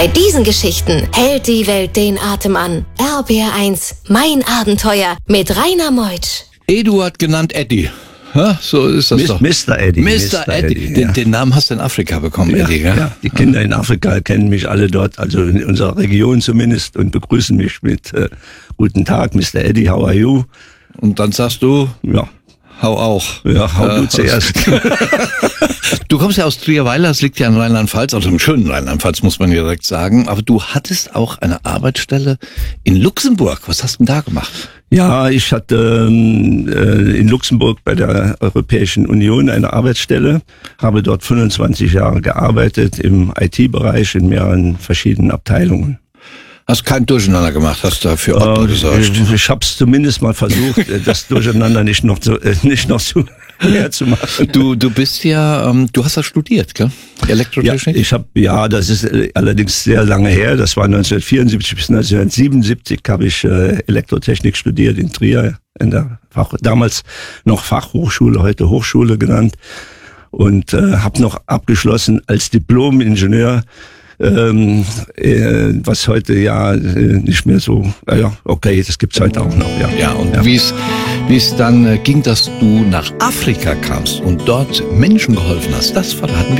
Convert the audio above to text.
Bei diesen Geschichten hält die Welt den Atem an. RBR1, mein Abenteuer mit Rainer Meutsch. Eduard genannt Eddie. Ja, so ist das doch. Mr. Eddie. Mr. Eddie. Den Namen hast du in Afrika bekommen, Ja, Eddie, gell? ja, die Kinder in Afrika kennen mich alle dort, also in unserer Region zumindest, und begrüßen mich mit Guten Tag, Mr. Eddie, how are you? Und dann sagst du, Ja, hau auch. ja, hau du zuerst. Du kommst ja aus Trierweiler, das liegt ja in Rheinland-Pfalz, also im schönen Rheinland-Pfalz, muss man direkt sagen. Aber du hattest auch eine Arbeitsstelle in Luxemburg. Was hast du denn da gemacht? Ja, ich hatte in Luxemburg bei der Europäischen Union eine Arbeitsstelle, habe dort 25 Jahre gearbeitet im IT-Bereich in mehreren verschiedenen Abteilungen. Hast kein Durcheinander gemacht, hast dafür Ordnung gesorgt. Ich habe es zumindest mal versucht, das Durcheinander nicht noch zu mehr zu machen. Du bist ja, du hast ja studiert, gell? Elektrotechnik? Ja, das ist allerdings sehr lange her. Das war 1974 bis 1977 habe ich Elektrotechnik studiert in Trier, in der damals noch Fachhochschule, heute Hochschule genannt, und habe noch abgeschlossen als Diplom-Ingenieur. Was heute ja nicht mehr so, ja, okay, das gibt's heute auch noch, ja. Ja, und ja. Wie es dann ging, dass du nach Afrika kamst und dort Menschen geholfen hast, das verraten wir